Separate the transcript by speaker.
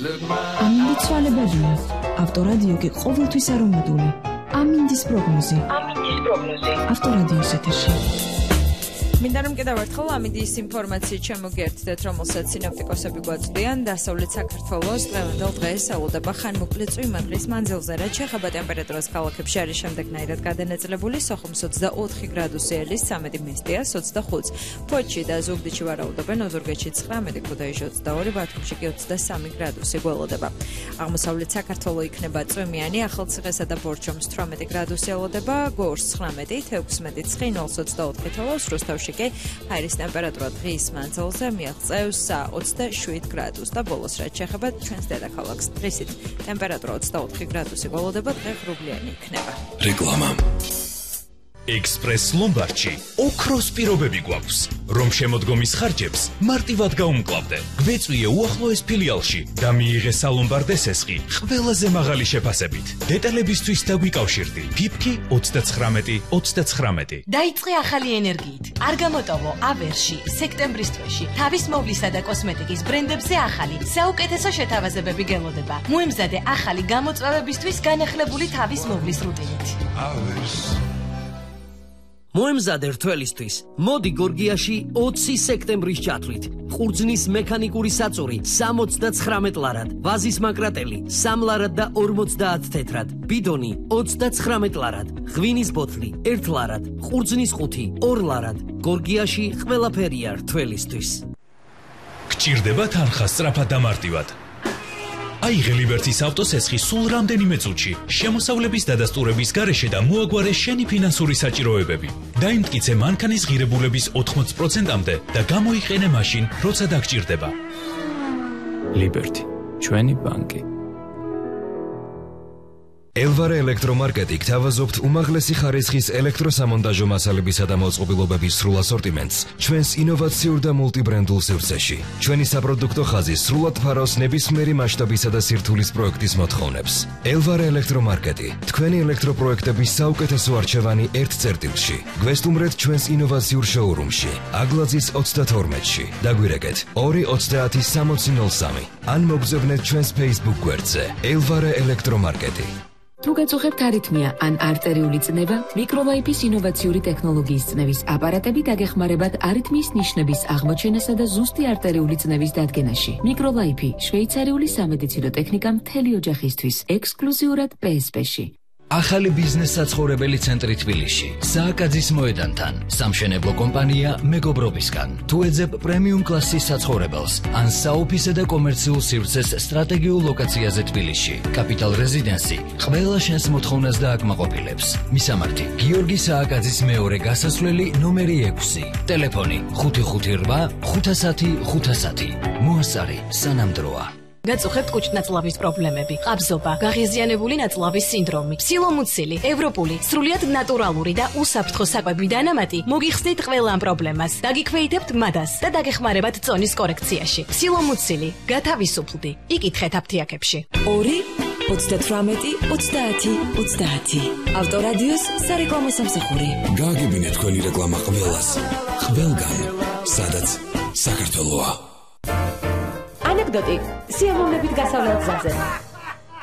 Speaker 1: ამინდი ცვალებადია. ავტორადიო კი ყოველთვის არომატული. ამინდის პროგნოზი. ავტორადიოს ეთერში.
Speaker 2: მინდა რომ კიდევ ერთხელ ამინდის ინფორმაციით შემოგერთდეთ, რომელსაც სინოპტიკოსები გვაწვდიან. დასავლეთ საქართველოს დღევანდელ დღეს ელოდება ხანმოკლე წვიმა დღის მანძილზე, რაც შეეხება ტემპერატურას ქალაქებში არის შემდეგნაირად გადანაწილებული. სოხუმს 24 გრადუსი ელის, 13 მესტიას 25, ფოთში და ზუგდიდში ვარაუდობენ, ოზურგეთში 19, ქუთაისში 22, ბათუმში კი 23 გრადუსი გველოდება. აღმოსავლეთ საქართველოს იქნება წვიმიანი, ახალციხესა და ბორჯომს 18 გრადუსი ელოდება, გორს 19, თექვსმეტი, ცხინვალს 24 თელავს, რუსთავში ჰაერის ტემპერატურა დღის მანძილზე მიაღწევს 27 გრადუსს და ბოლოს რაც შეეხება ჩვენს დედაქალაქს დღისით ტემპერატურა 24 გრადუსი გველოდება, დღე ღრუბლიანი იქნება.
Speaker 3: რეკლამა. ექსპრეს ლომბარდში ოქროს პირობები გვაქვს, რომ შემოდგომის ხარჯებს მარტივად გაუმკლავდე. გვეწვიე უახლოეს ფილიალში და მიიღე სალომბარდე სესხი ყველაზე მაღალი შეფასებით. დეტალებისთვის დაგვიკავშირდი. ფიფკი 99
Speaker 4: დაიწყე ახალი ენერგიით. არ გამოტოვო ავერში, სექტემბრის თვეში თავის მოვლისა და კოსმეტიკის ბრენდებზე ახალი, საუკეთესო შეთავაზებები გელოდება. მოემზადე ახალი გამოწვევებისთვის განახლებული თავის მოვლის რუტინით.
Speaker 5: მოემზადე რთველისთვის. მოდი გორგიაში 20 სექტემბრის ჩათვლით. ყურძნის მექანიკური საწური 79 ლარად, ვაზის მაკრატელი 3 ლარად და 50 თეთრად, ბიდონი 29 ლარად, ღვინის ბოთლი 1 ლარად, ყურძნის ყუთი 2 ლარად. გორგიაში ყველაფერია რთველისთვის.
Speaker 3: გჭირდება თანხა სწრაფად და მარტივად. აიღე ლიბერტის ავტოსესხი სულ რამდენიმე წუთში, შემოსავლების დადასტურების გარეშე და მოაგვარე შენი ფინანსური საჭიროებები. დაიმტკიცე მანქანის ღირებულების 80%-მდე და გამოიყენე მაშინ, როცა დაგჭირდება. ლიბერტი, ჩვენი ბანკი. ელვარე ელექტრომარკეტი გთავაზობთ უმაღლესი ხარისხის ელექტროსამონტაჟო მასალებისა და მოწყობილობების სრულ ასორტიმენტს ჩვენს ინოვაციურ და მულტიბრენდულ სივრცეში. ჩვენი საპროდუქტო ხაზი სრულად ფარავს ნებისმიერი მასშტაბისა და სირთულის პროექტის მოთხოვნებს. ელვარე ელექტრომარკეტი, თქვენი ელექტროპროექტების საუკეთესო არჩევანი ერთ წერტილში. გვესტუმრეთ ჩვენს ინოვაციურ შოურუმში, აგლაძის 32-ში. დაგვირეკეთ 230-6003 ან მოგზავნეთ ჩვენს Facebook გვერდზე ელვარე ელექტრომარკეტი.
Speaker 1: თუ გაწუხებთ არითმია ან არტერიული წნევა, მიკროლაიფის ინოვაციური ტექნოლოგიის წნევის აპარატები დაგეხმარებათ არითმიის ნიშნების აღმოჩენასა და ზუსტი არტერიული წნევის დადგენაში. მიკროლაიფი, შვეიცარიული სამედიცინო ტექნიკა მთელი ოჯახისთვის, ექსკლუზიურად PSP-ში.
Speaker 6: ახალი ბიზნეს საცხოვრებელი ცენტრი თბილისში, სააკაძის მოედანთან, სამშენებლო კომპანია მეგობრობისგან. თუ ეძებ პრემიუმ კლასის საცხოვრებელს ან საოფისე და კომერციულ სივრცეს სტრატეგიულ ლოკაციაზე თბილისში, კაპიტალ რეზიდენსი ყველა შენს მოთხოვნას დააკმაყოფილებს. მისამართი: გიორგი სააკაძის მეორე გასასვლელი ნომერი 6, ტელეფონი 558 510 510. მოასწარი სანამდროა.
Speaker 4: გაწუხებთ კუჭნაწლავის პრობლემები, ყაბზობა, გაღიზიანებული ნაწლავის სინდრომი, სილომუცილი, ევროპული, სრულიად ნატურალური და უსაფრთხო საკვები დანამატი მოგიხსნით ყველა ამ პრობლემას. დაგიქვეითებთ მადას და დაგეხმარებათ წონის კორექციაში. სილომუცილი, გათავისუფლდი. იკითხეთ აფთიაქებში. 2-38-30-30. ავტორადიოს სარეკლამო სამსახური.
Speaker 3: გააგებინეთ თქვენი რეკლამა ყველას. ყველგან, სადაც საქართველოა.
Speaker 4: ანეკდოტი სიამოვნებით გასავლელ გზაზე.